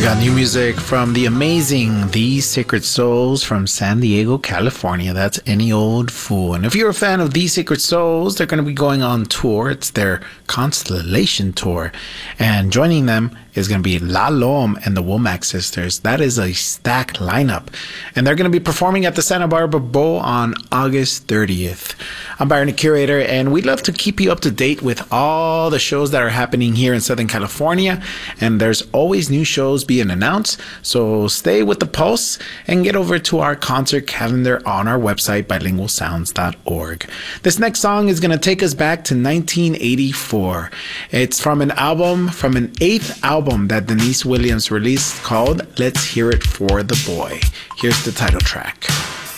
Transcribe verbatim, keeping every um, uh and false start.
got new music from the amazing These Sacred Souls from San Diego, California. That's Any Old Fool. And if you're a fan of These Sacred Souls, they're going to be going on tour. It's their Constellation Tour. And joining them is going to be La Lom and the Womack Sisters. That is a stacked lineup. And they're going to be performing at the Santa Barbara Bowl on August thirtieth. I'm Byron, the Curator, and we'd love to keep you up to date with all the shows that are happening here in Southern California. And there's always new shows being announced. So stay with the pulse and get over to our concert calendar on our website, bilingual sounds dot org. This next song is going to take us back to nineteen eighty-four. It's from an album, from an eighth album that Denise Williams released called Let's Hear It for the Boy. Here's the title track.